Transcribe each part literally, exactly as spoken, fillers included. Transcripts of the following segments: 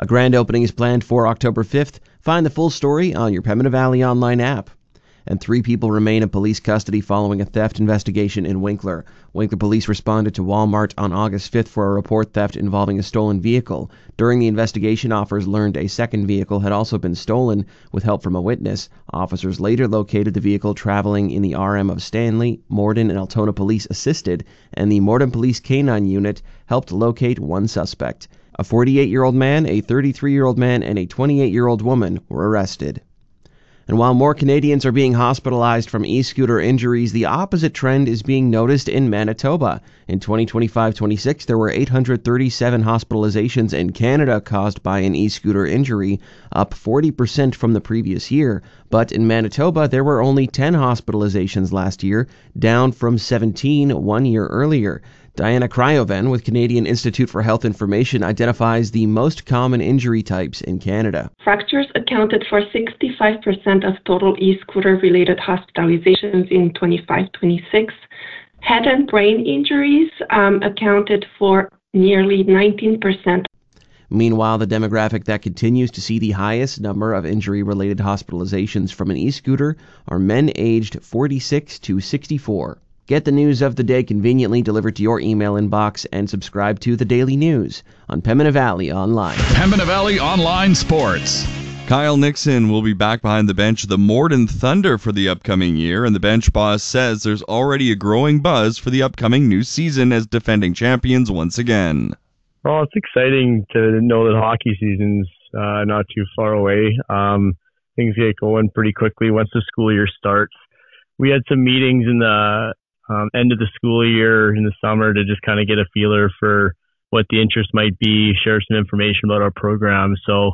A grand opening is planned for October fifth. Find the full story on your Pembina Valley Online app. And three people remain in police custody following a theft investigation in Winkler. Winkler police responded to Walmart on August fifth for a report theft involving a stolen vehicle. During the investigation, officers learned a second vehicle had also been stolen. With help from a witness, officers later located the vehicle traveling in the R M of Stanley. Morden and Altona police assisted, and the Morden Police Canine Unit helped locate one suspect. A forty-eight-year-old man, a thirty-three-year-old man, and a twenty-eight-year-old woman were arrested. And while more Canadians are being hospitalized from e-scooter injuries, the opposite trend is being noticed in Manitoba. In twenty twenty-five twenty-six, there were eight hundred thirty-seven hospitalizations in Canada caused by an e-scooter injury, up forty percent from the previous year. But in Manitoba, there were only ten hospitalizations last year, down from seventeen one year earlier. Diana Cryoven with Canadian Institute for Health Information identifies the most common injury types in Canada. Fractures accounted for sixty-five percent of total e-scooter-related hospitalizations in twenty-five twenty-six. Head and brain injuries um, accounted for nearly nineteen percent. Meanwhile, the demographic that continues to see the highest number of injury-related hospitalizations from an e-scooter are men aged forty-six to sixty-four. Get the news of the day conveniently delivered to your email inbox and subscribe to The Daily News on Pembina Valley Online. Pembina Valley Online Sports. Kyle Nixon will be back behind the bench of the Morden Thunder for the upcoming year, and the bench boss says there's already a growing buzz for the upcoming new season as defending champions once again. Well, it's exciting to know that hockey season's uh, not too far away. Um, things get going pretty quickly once the school year starts. We had some meetings in the Um, end of the school year in the summer to just kind of get a feeler for what the interest might be, share some information about our program. So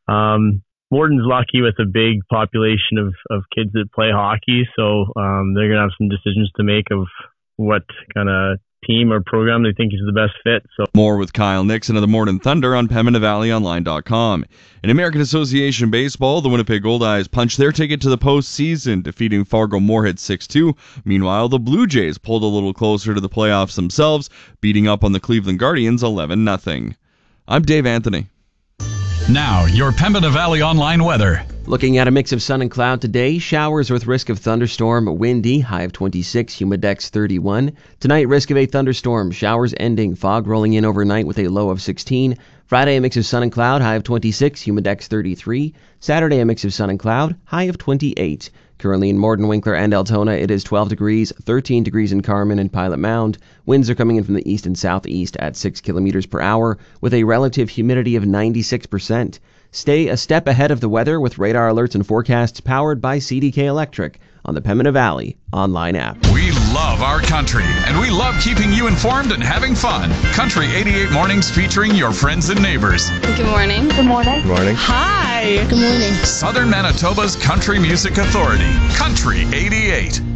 um, Morden's lucky with a big population of, of kids that play hockey. So um, they're going to have some decisions to make of what kind of team or program they think is the best fit. So more with Kyle Nixon of the Morden Thunder on Pembina Valley Online dot com. In American Association Baseball, the Winnipeg Goldeyes punched their ticket to the postseason, defeating Fargo Moorhead six two. Meanwhile, the Blue Jays pulled a little closer to the playoffs themselves, beating up on the Cleveland Guardians eleven nothing. I'm Dave Anthony. Now, your Pembina Valley Online weather. Looking at a mix of sun and cloud today, showers with risk of thunderstorm, windy, high of twenty-six, humidex thirty-one. Tonight, risk of a thunderstorm, showers ending, fog rolling in overnight with a low of sixteen. Friday, a mix of sun and cloud, high of twenty-six, humidex thirty-three. Saturday, a mix of sun and cloud, high of twenty-eight. Currently in Morden, Winkler, and Altona, it is twelve degrees, thirteen degrees in Carman and Pilot Mound. Winds are coming in from the east and southeast at six kilometers per hour with a relative humidity of ninety-six percent. Stay a step ahead of the weather with radar alerts and forecasts powered by C D K Electric on the Pembina Valley Online app. We love our country, and we love keeping you informed and having fun. Country eighty-eight Mornings featuring your friends and neighbors. Good morning. Good morning. good morning. Hi. Good morning. Southern Manitoba's Country Music Authority. Country eighty-eight.